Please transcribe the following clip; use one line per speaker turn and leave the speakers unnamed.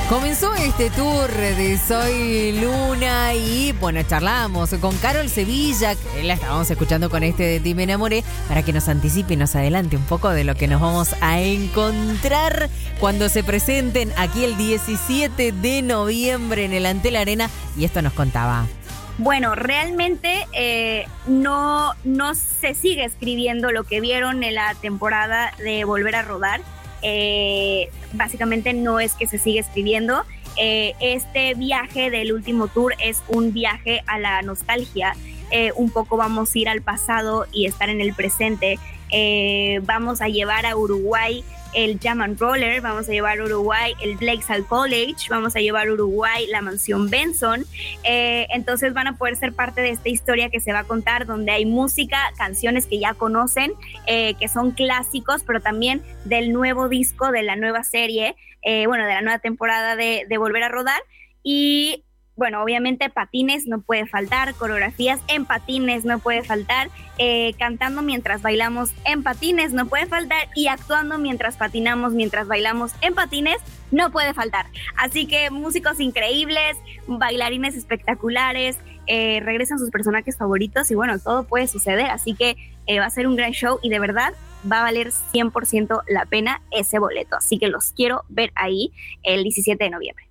Comenzó este tour de Soy Luna y, bueno, charlamos con Carol Sevilla, que la estábamos escuchando con este de Ti Me Enamoré, para que nos anticipe y nos adelante un poco de lo que nos vamos a encontrar cuando se presenten aquí el 17 de noviembre en el Antel Arena. Y esto nos contaba.
Bueno, realmente no se sigue escribiendo lo que vieron en la temporada de Volver a Rodar. Básicamente no es que se siga escribiendo. Este viaje del último tour es un viaje a la nostalgia. Un poco vamos a ir al pasado y estar en el presente. Vamos a llevar a Uruguay el Jam and Roller, vamos a llevar a Uruguay el Blakeside College, vamos a llevar a Uruguay la Mansión Benson. Entonces van a poder ser parte de esta historia que se va a contar, donde hay música, canciones que ya conocen, que son clásicos, pero también del nuevo disco, de la nueva serie, de la nueva temporada de Volver a Rodar. Y bueno, obviamente patines no puede faltar, coreografías en patines no puede faltar, cantando mientras bailamos en patines no puede faltar, y actuando mientras patinamos, mientras bailamos en patines no puede faltar. Así que músicos increíbles, bailarines espectaculares, regresan sus personajes favoritos y bueno, todo puede suceder. Así que va a ser un gran show y de verdad va a valer 100% la pena ese boleto. Así que los quiero ver ahí el 17 de noviembre.